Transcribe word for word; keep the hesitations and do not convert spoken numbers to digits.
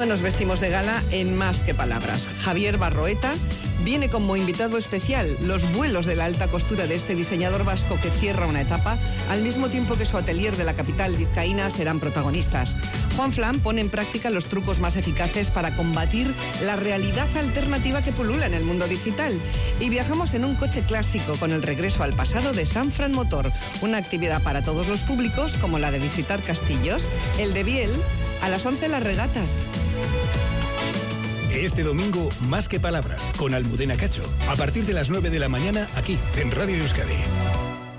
Nos vestimos de gala en Más que Palabras. Javier Barroeta viene como invitado especial. Los vuelos de la alta costura de este diseñador vasco que cierra una etapa, al mismo tiempo que su atelier de la capital vizcaína, serán protagonistas. Juan Flan pone en práctica los trucos más eficaces para combatir la realidad alternativa que pulula en el mundo digital. Y viajamos en un coche clásico con el regreso al pasado de Sanfran Motor, una actividad para todos los públicos como la de visitar castillos, el de Biel, a las once las regatas. Este domingo, Más que Palabras, con Almudena Cacho, a partir de las nueve de la mañana, aquí, en Radio Euskadi.